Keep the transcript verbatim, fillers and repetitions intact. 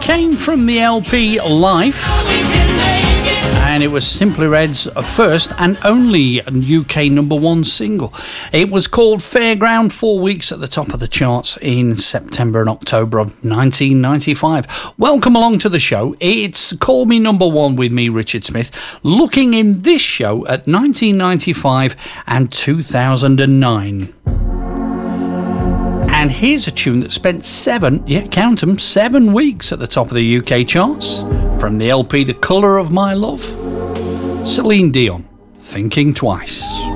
came from the L P Life, and it was Simply Red's first and only U K number one single. It was called Fairground, four weeks at the top of the charts in September and October of nineteen ninety-five. Welcome along to the show. It's Call Me Number One with me, Richard Smith, looking in this show at nineteen ninety-five and two thousand nine. And here's a tune that spent seven, yeah, count them, seven weeks at the top of the U K charts. From the L P The Colour of My Love, Celine Dion, Thinking Twice.